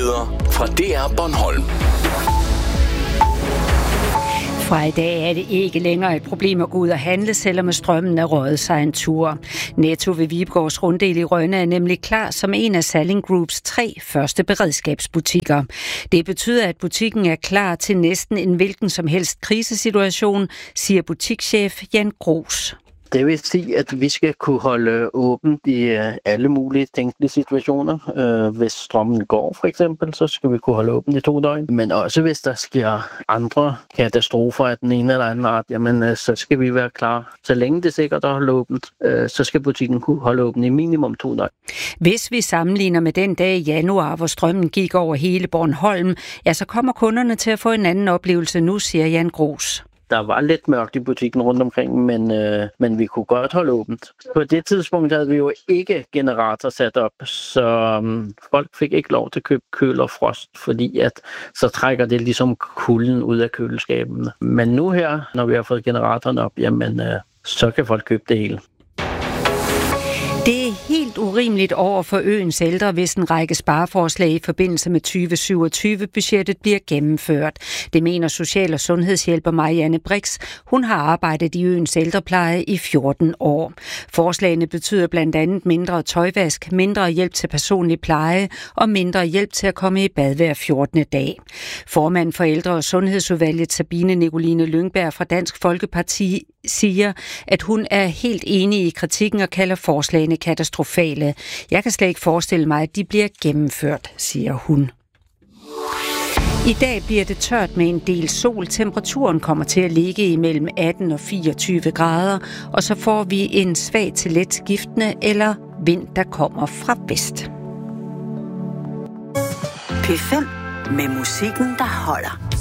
Nyheder fra DR Bornholm. Fra i dag er det ikke længere et problem at gå ud og handle, selvom strømmen er røget sig en tur. Netto ved Vibegårds Runddel i Rønne er nemlig klar som en af Salling Groups 3 første beredskabsbutikker. Det betyder, at butikken er klar til næsten en hvilken som helst krisesituation, siger butikschef Jan Gros. Det vil sige, at vi skal kunne holde åbent i alle mulige tænkelige situationer. Hvis strømmen går, for eksempel, så skal vi kunne holde åbent i 2 døgn. Men også hvis der sker andre katastrofer af den ene eller anden art, jamen, så skal vi være klar. Så længe det er sikkert at holde åbent, så skal butikken kunne holde åbent i minimum 2 døgn. Hvis vi sammenligner med den dag i januar, hvor strømmen gik over hele Bornholm, ja, så kommer kunderne til at få en anden oplevelse nu, siger Jan Gros. Der var lidt mørkt i butikken rundt omkring, men vi kunne godt holde åbent. På det tidspunkt havde vi jo ikke generator sat op, så folk fik ikke lov til at købe køl og frost, fordi at så trækker det ligesom kulden ud af køleskabene. Men nu her, når vi har fået generatoren op, jamen, så kan folk købe det hele. Det er helt urimeligt over for øens ældre, hvis en række spareforslag i forbindelse med 2027-budgettet bliver gennemført. Det mener social- og sundhedshjælper Marianne Brix. Hun har arbejdet i øens ældrepleje i 14 år. Forslagene betyder blandt andet mindre tøjvask, mindre hjælp til personlig pleje og mindre hjælp til at komme i bad hver 14. dag. Formand for Ældre- og Sundhedsudvalget Sabine Nicoline Lyngberg fra Dansk Folkeparti siger, at hun er helt enig i kritikken og kalder forslagene katastrofale. Jeg kan slet ikke forestille mig, at de bliver gennemført, siger hun. I dag bliver det tørt med en del sol. Temperaturen kommer til at ligge imellem 18 og 24 grader, og så får vi en svag til let skiftende eller vind, der kommer fra vest. P5 med musikken, der holder.